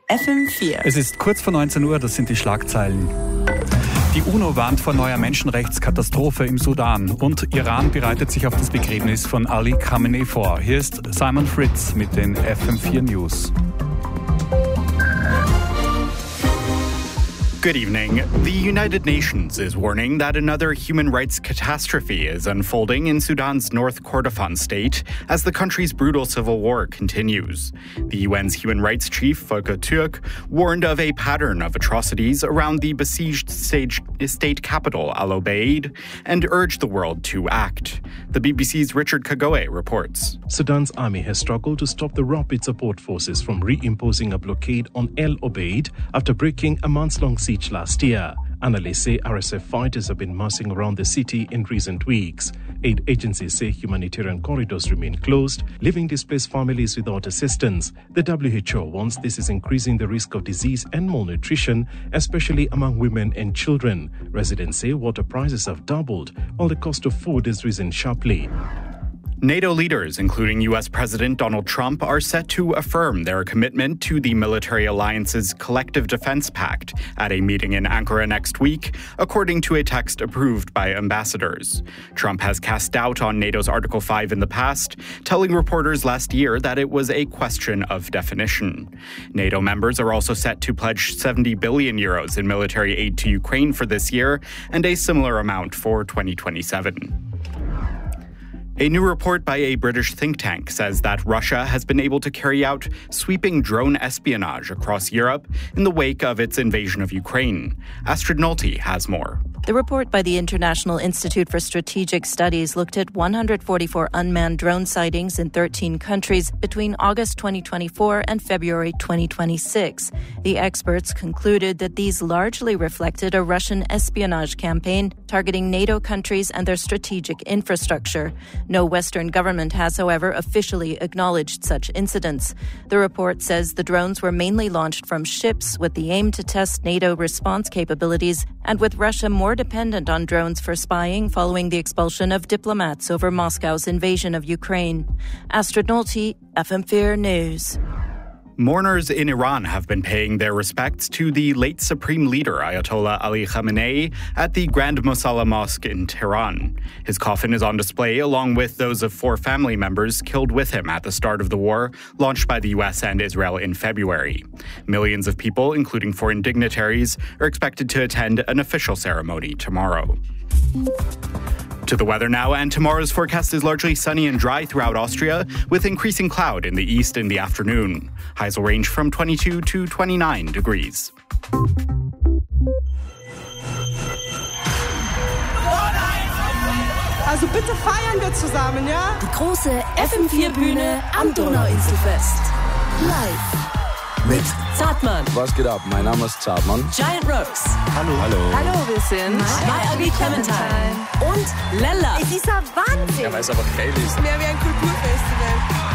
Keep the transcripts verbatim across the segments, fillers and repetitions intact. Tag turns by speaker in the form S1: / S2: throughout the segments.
S1: F M vier.
S2: Es ist kurz vor neunzehn Uhr, das sind die Schlagzeilen. Die UNO warnt vor neuer Menschenrechtskatastrophe im Sudan und Iran bereitet sich auf das Begräbnis von Ali Khamenei vor. Hier ist Simon Fritz mit den F M vier News.
S3: Good evening. The United Nations is warning that another human rights catastrophe is unfolding in Sudan's North Kordofan state as the country's brutal civil war continues. The U N's human rights chief, Volker Türk, warned of a pattern of atrocities around the besieged state, state capital, Al Obeid, and urged the world to act. The B B C's Richard Kagoe reports.
S4: Sudan's army has struggled to stop the rapid support forces from reimposing a blockade on El Obeid after breaking a months-long siege last year. Analysts say R S F fighters have been massing around the city in recent weeks. Aid agencies say humanitarian corridors remain closed, leaving displaced families without assistance. The W H O warns this is increasing the risk of disease and malnutrition, especially among women and children. Residents say water prices have doubled, while the cost of food has risen sharply.
S3: NATO leaders, including U S President Donald Trump, are set to affirm their commitment to the military alliance's Collective Defense Pact at a meeting in Ankara next week, according to a text approved by ambassadors. Trump has cast doubt on NATO's Article five in the past, telling reporters last year that it was a question of definition. NATO members are also set to pledge seventy billion euros in military aid to Ukraine for this year and a similar amount for twenty twenty-seven. A new report by a British think tank says that Russia has been able to carry out sweeping drone espionage across Europe in the wake of its invasion of Ukraine. Astrid Nolte has more.
S5: The report by the International Institute for Strategic Studies looked at one hundred forty-four unmanned drone sightings in thirteen countries between August twenty twenty-four and February twenty twenty-six. The experts concluded that these largely reflected a Russian espionage campaign targeting NATO countries and their strategic infrastructure. No Western government has, however, officially acknowledged such incidents. The report says the drones were mainly launched from ships with the aim to test NATO response capabilities and with Russia more dependent on drones for spying following the expulsion of diplomats over Moscow's invasion of Ukraine. Astrid Nolte, F M four News.
S3: Mourners in Iran have been paying their respects to the late Supreme Leader Ayatollah Ali Khamenei at the Grand Mosalla Mosque in Tehran. His coffin is on display along with those of four family members killed with him at the start of the war, launched by the U S and Israel in February. Millions of people, including foreign dignitaries, are expected to attend an official ceremony tomorrow. To the weather now, and tomorrow's forecast is largely sunny and dry throughout Austria, with increasing cloud in the east in the afternoon. Highs will range from twenty-two to twenty-nine degrees.
S6: Also bitte feiern wir zusammen, ja?
S1: Die große F M vier Bühne am Donauinselfest. Live.
S7: Mit
S1: Zartmann.
S7: Was geht ab? Mein Name ist Zartmann.
S1: Giant Rooks.
S7: Hallo. Hallo.
S1: Hallo, wir sind My Ugly Clementine. Und Lella.
S6: Es ist ein Wahnsinn.
S7: Ja, weil es aber geil ist.
S6: Mehr wie ein Kulturfestival.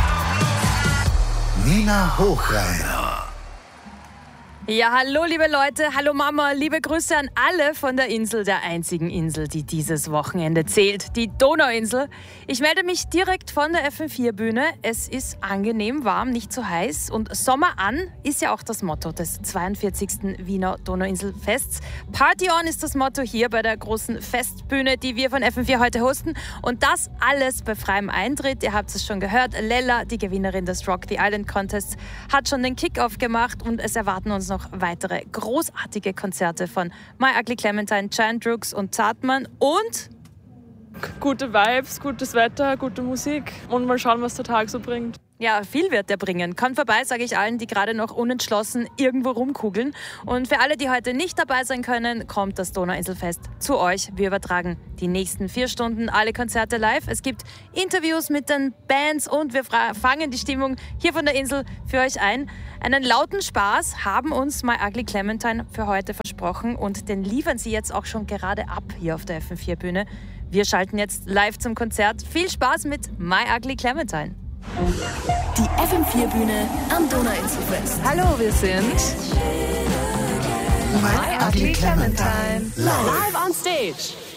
S8: Nina Hochreiner.
S9: Ja, hallo liebe Leute, hallo Mama, liebe Grüße an alle von der Insel, der einzigen Insel, die dieses Wochenende zählt, die Donauinsel. Ich melde mich direkt von der F M vier Bühne. Es ist angenehm warm, nicht zu heiß und Sommer an ist ja auch das Motto des zweiundvierzigsten Wiener Donauinselfests. Party on ist das Motto hier bei der großen Festbühne, die wir von F M vier heute hosten, und das alles bei freiem Eintritt. Ihr habt es schon gehört, Lella, die Gewinnerin des Rock the Island Contests, hat schon den Kick-Off gemacht und es erwarten uns noch noch weitere großartige Konzerte von My Ugly Clementine, Giant Rooks und Zartmann und
S10: gute Vibes, gutes Wetter, gute Musik und mal schauen, was der Tag so bringt.
S9: Ja, viel wird der bringen. Kommt vorbei, sage ich allen, die gerade noch unentschlossen irgendwo rumkugeln. Und für alle, die heute nicht dabei sein können, kommt das Donauinselfest zu euch. Wir übertragen die nächsten vier Stunden alle Konzerte live. Es gibt Interviews mit den Bands und wir fangen die Stimmung hier von der Insel für euch ein. Einen lauten Spaß haben uns My Ugly Clementine für heute versprochen und den liefern sie jetzt auch schon gerade ab hier auf der F M vier Bühne. Wir schalten jetzt live zum Konzert. Viel Spaß mit My Ugly Clementine.
S1: Die F M vier Bühne am Donauinselfest.
S9: Hallo, wir sind
S1: My Ugly Clementine.
S9: Live on stage.